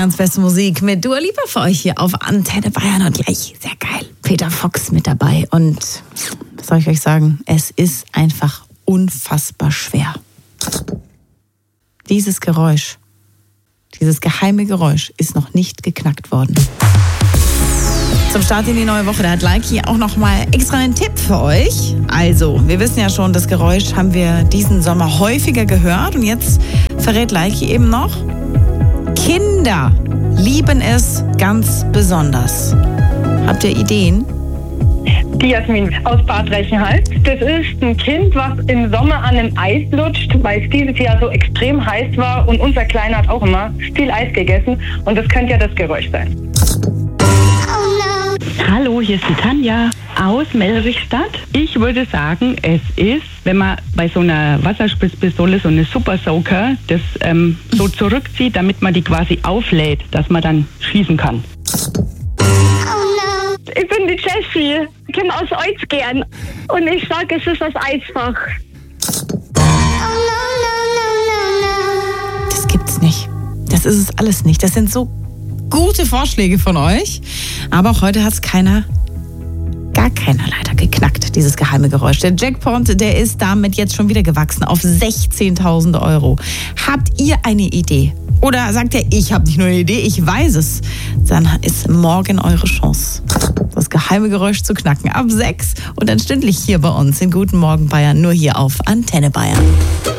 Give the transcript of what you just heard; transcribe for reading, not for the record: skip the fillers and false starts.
Bayerns beste Musik mit Dua Lipa für euch hier auf Antenne Bayern und gleich, sehr geil, Peter Fox mit dabei. Und was soll ich euch sagen? Es ist einfach unfassbar schwer. Dieses Geräusch, dieses geheime Geräusch ist noch nicht geknackt worden. Zum Start in die neue Woche, da hat Leiki auch noch mal extra einen Tipp für euch. Also, wir wissen ja schon, das Geräusch haben wir diesen Sommer häufiger gehört. Und jetzt verrät Leiki eben noch, Kinder lieben es ganz besonders. Habt ihr Ideen? Die Jasmin aus Bad Reichenhall. Das ist ein Kind, was im Sommer an einem Eis lutscht, weil es dieses Jahr so extrem heiß war. Und unser Kleiner hat auch immer viel Eis gegessen. Und das könnte ja das Geräusch sein. Hallo, hier ist die Tanja aus Mellrichstadt. Ich würde sagen, es ist, wenn man bei so einer Wasserspritzpistole so eine Super Soaker das so zurückzieht, damit man die quasi auflädt, dass man dann schießen kann. Ich bin die Jessie, ich komme aus Euzgern und ich sage, es ist das Eisfach. Das gibt's nicht. Das ist es alles nicht. Das sind so gute Vorschläge von euch. Aber auch heute hat es gar keiner leider geknackt, dieses geheime Geräusch. Der Jackpot, der ist damit jetzt schon wieder gewachsen auf 16.000 €. Habt ihr eine Idee? Oder sagt ihr, ich habe nicht nur eine Idee, ich weiß es? Dann ist morgen eure Chance, das geheime Geräusch zu knacken. Ab 6 und dann stündlich hier bei uns in Guten Morgen Bayern, nur hier auf Antenne Bayern.